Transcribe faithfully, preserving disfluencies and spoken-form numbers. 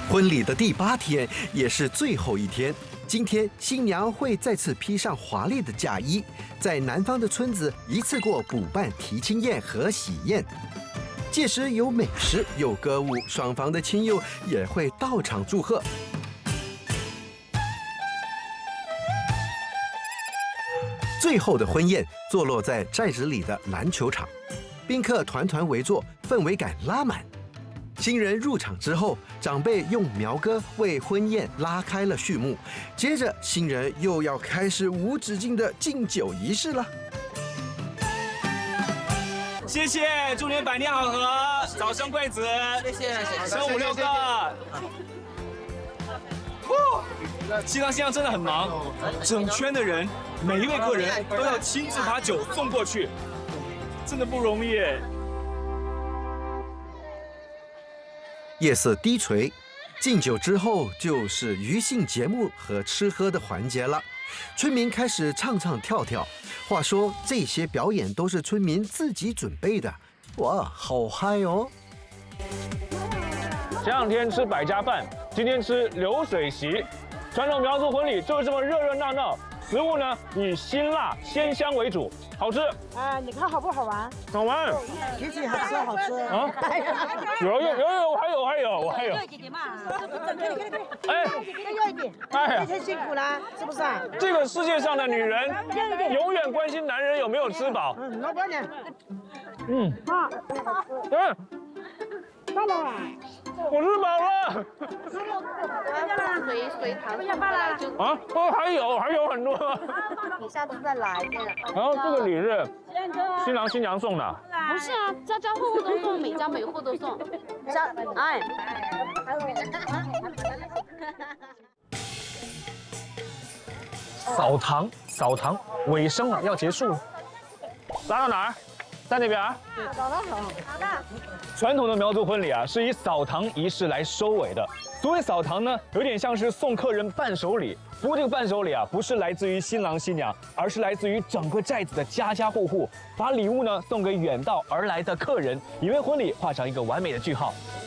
婚礼的第八天也是最后一天，今天新娘会再次披上华丽的嫁衣，在南方的村子一次过补办提亲宴和喜宴。届时有美食，有歌舞，双方的亲友也会到场祝贺。最后的婚宴坐落在寨子里的篮球场，宾客团团围坐，氛围感拉满。新人入场之后，长辈用苗歌为婚宴拉开了序幕。接着，新人又要开始无止境的敬酒仪式了。 谢谢，祝您百年好合，早生贵子。谢谢，生五六个。哇，新郎新娘真的很忙，整圈的人，每一位客人都要亲自把酒送过去，真的不容易耶。 夜色低垂，敬酒之后就是娱性节目和吃喝的环节了。村民开始唱唱跳跳。话说这些表演都是村民自己准备的，哇，好嗨哦！ 前两天吃百家饭，今天吃流水席。传统苗族婚礼就是这么热热闹闹。食物呢以辛辣鲜香为主，好吃。 啊，你看好不好玩？ 好玩。 极其好吃，好吃。 啊，有有有有，还有还有我还有。 热一点嘛，可以可以可以。 哎， 再热一点。哎呀，太辛苦了，是不是啊？ 这个世界上的女人永远关心男人有没有吃饱。 嗯，老板娘。 嗯。 好。 嗯。 到了啊。 我吃饱了。 水水塘下班了就啊，哦，还有还有很多。 你下次再来。 然后这个礼是新郎新娘送的。 不是啊，家家户户都送，每家每户都送。家哎。 扫堂，扫堂，尾声了，要结束了。拉到哪儿？在那边啊。 好的，好的。 传统的苗族婚礼啊，是以扫堂仪式来收尾的。所谓扫堂呢，有点像是送客人伴手礼。不过这个伴手礼啊，不是来自于新郎新娘，而是来自于整个寨子的家家户户，把礼物呢送给远道而来的客人，也为婚礼画上一个完美的句号。